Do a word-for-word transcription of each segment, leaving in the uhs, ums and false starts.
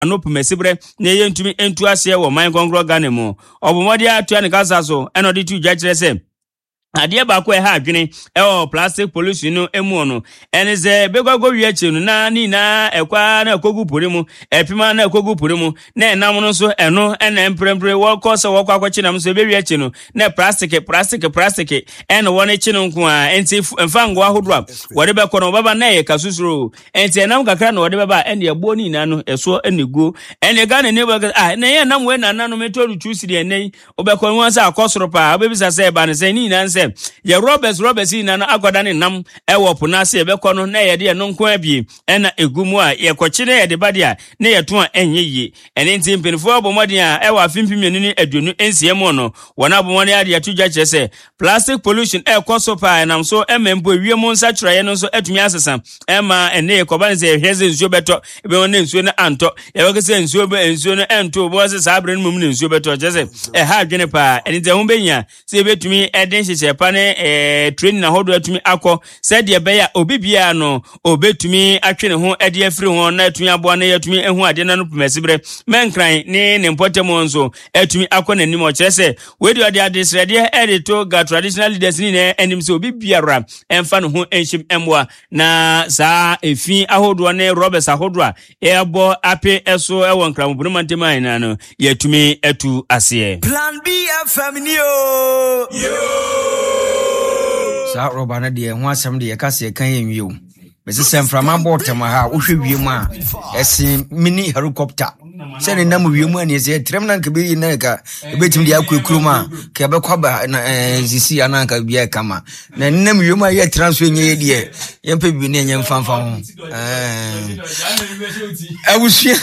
no pumesibre na ye ntumi entu ase wo man gongro Ghana mu obomodi atua ne kasa so eno de tu dwa kire se adie ba ko e ha adwene e o plastic pollution no emu no ene ze begwago wi achi no na ni na ekwa na ekogu pore mu epima na ekogu pore mu na enam no so eno ena emprempre wo ko se wo kwa kwachi nam so be wi achi no na plastic plastic plastic eno wona chi no nko a enti mfango ahodro wo de be ko no baba na ye kasusuro enti enam kakra na wo de baba ene ebo ni na no eso enegu ene ga na ne ba ah na ye nam we na na no metoru chusi de ene obekọ nwa sa akosoro pa obebisa se ba ne se ni na nse ye Roberts Roberts ina na agoda ne nam ewo ponase ebekọ no na ye de no nko abi ena egumu a ye kochi na ye de bade a na ye to a enye yi ene nti mpinfo obomodi a ewa afimpimu ni aduonu ensiemu no wona abomoni ade atudwa kire se plastic pollution e koso pa enam so emembo ewiemu nsa kyerɛ no so atumi asesa ema ene ye koba nse hweze nsuo beto ebe wona nsuo na anto ye wekese nsuo be nsuo no ento bo se sabre no mum ne nsuo beto kire se e ha adwene pa ene nti ho benya se ebetumi eden hyehyɛ pa ne eh training na hodo atumi akọ said ye be ya obibia no obetumi atwene ho ade afiri ho na atumi aboa na yatumi ehu ade na no pumesibre menkran ne ne mpotemo nso atumi akọ na nim o kire se we do ade ade srede edito ga traditional leaders ni na enim se obibiara emfa no ho enhim emwa na za efi ahodo ne Roberts ahodo a ebo ape eso ewo nkran bunu mantema ina no yatumi atu ase Plan B F M ni o sa roba na de ho asem de yakase kan yenwie o bese semframa botem ha wo hwe wiem a esi mini helicopter se ne nam wiem a ne se trem na nka be na ka betim de akwakurum a ka be kwaba na zisi ananka bia kama na nam wiem a ye transfer nye de yempe bi ne nyem fanfa ho eh awusia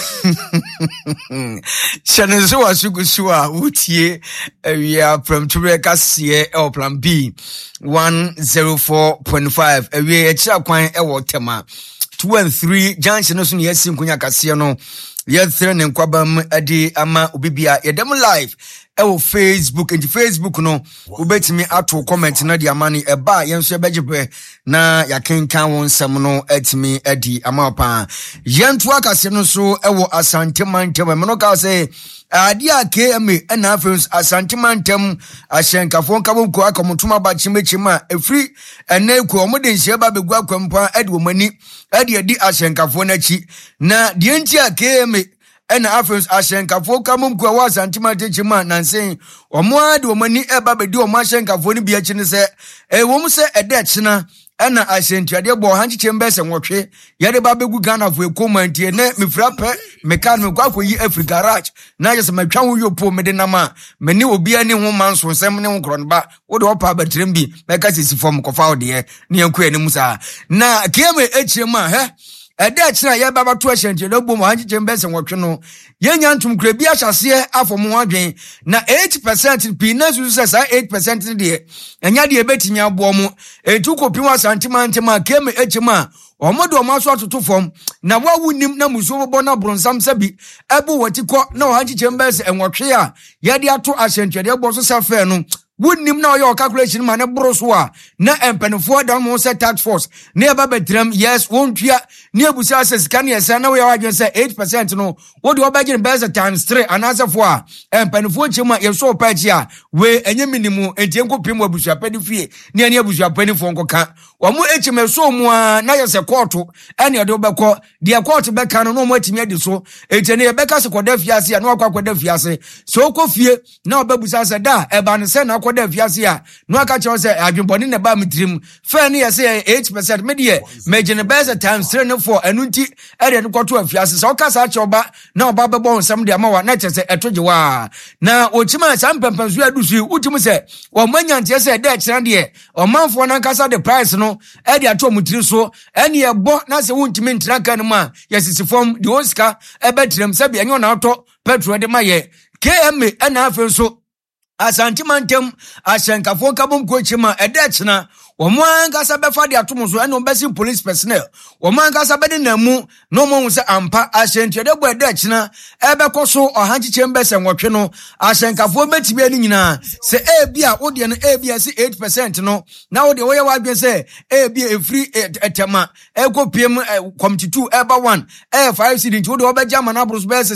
chane so asugusu a utie awia from ture kase e plan B one oh four point five awia e kira kwan e wo tema two and three junction so ne yasi nkunya kase no ye thre ne nkwabam adi ama obibia ye dem live ewo Facebook and Facebook no ubetimi ato comment na di amani eba yenso ebegibe na yakenkan won sem no atimi adi ama pa yentu akase no so ewo Asante Mantem me no ka say adi ake ame na afens Asante Mantem ahyenkafo nkabo ko akomotuma ba chimechima efri ene ko omode nhye ba begu akwampa adi omani adi adi ahyenkafo na chi na die nti ake ame ena afens ahyenkafo kamum ko wa Asante Mantem chima nansen omoade omani eba bedi omo ahyenkafo ni bia chi ne se e wom se ede china ena ahyentuade bo hanchiche mbese nwotwe yade ba begu Ghana fo ekomantie ne mefrape mekan me kwa koyi Africa garage na yese matwa wo yopo mede nama meni obia ne ho manso nsem ne nkro ba wo de opa batrem bi meka sisi fom kofa wo de ne yanku anim sa na keme echirema he ede achira ye baba to ahyentuade bo mo hanchiche mbese nwotwe no yenya ntum kura bi ahyase afom ho adwen na eight percent bi na su se sa eight percent de enya de ebetimi abo mo etu kopi wa Asante Mantem a keme echima omodo omaso atoto fom na wawunim na muso bobo na bronsam sabi ebo watikọ na ohanchiche mbese enwotwe a ye de ato ahyentuade bo so safe no wunnim na oyo calculation ma ne broso a na empenfo da mo se tax force ne eba betram yes wontua ne abusa assess kan yes na we awadwen se eight percent no wo de obagin base times three anasa fo a empenfo chima ye so pachi a we enye minimu entienko pem abusa pedi fie ne ane abusa pani fo nkoka wo mo echime so mu a na yese court ene de obekọ de court beka no no mo atimi adi so etiene ye beka se koda fiase a na akwa koda fiase so okofie na obabusa se da eba ne se na koda fiase a no aka che se adweboni ne ba mitrim fa ne yese eight percent me de megene base times three no for enunti ere ne koto afiase se okasa che oba na oba bebo nsam de ama wa na che se etoje wa na ochima sampempansu adusu utim se wo manyante se de kira de o manfo na kasa de price no e de ato mutiri so ene ye bo na se wuntimi ntraka no ma yesisi form de oska e betrem se be enyo na auto petrol de maye K M ena afenso Asante Mantem ahyenkafo kabom ko chima ede china wɔn ankasa bɛfa de atom so ɛna ɔbɛsi police personnel wɔn ankasa bɛde na mu na wɔn ho sɛ ampa ahyɛntuade bɔ ɛda akyina ɛbɛkɔ so ɔha nkyekyɛ mbɛsɛ nwɔtwe no ahyɛnkafoɔ bɛtumi ani nyinaa sɛ ebi a wodeɛ no ebi a si eight percent no na wodeɛ wɔyɛ wadwen sɛ ebi a efiri ɛtɛma ɛkɔ pm committee two ɛba one ɛyɛ five cd nti wodeɛ wɔbɛgye ama no aboro so bɛyɛ sɛ